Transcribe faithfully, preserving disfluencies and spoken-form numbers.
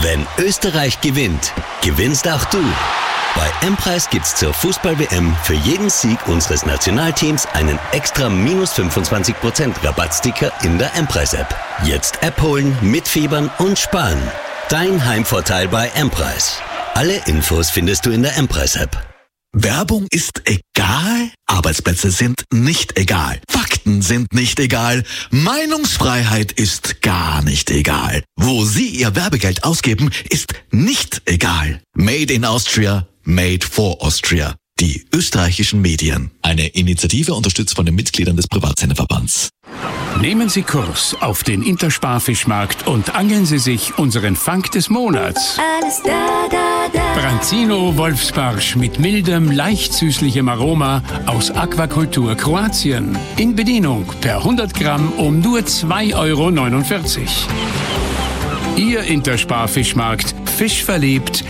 Wenn Österreich gewinnt, gewinnst auch du. Bei M-Preis gibt's zur Fußball-W M für jeden Sieg unseres Nationalteams einen extra minus fünfundzwanzig Prozent Rabattsticker in der M-Preis-App. Jetzt App holen, mitfiebern und sparen. Dein Heimvorteil bei M-Preis. Alle Infos findest du in der M-Preis-App. Werbung ist egal, Arbeitsplätze sind nicht egal, Fakten sind nicht egal, Meinungsfreiheit ist gar nicht egal. Wo Sie Ihr Werbegeld ausgeben, ist nicht egal. Made in Austria, made for Austria. Die österreichischen Medien. Eine Initiative unterstützt von den Mitgliedern des Privatsenderverbands. Nehmen Sie Kurs auf den Intersparfischmarkt und angeln Sie sich unseren Fang des Monats. Alles da, da, da. Branzino Wolfsbarsch mit mildem, leicht süßlichem Aroma aus Aquakultur Kroatien. In Bedienung per hundert Gramm um nur zwei Euro neunundvierzig. Ihr Intersparfischmarkt, fischverliebt,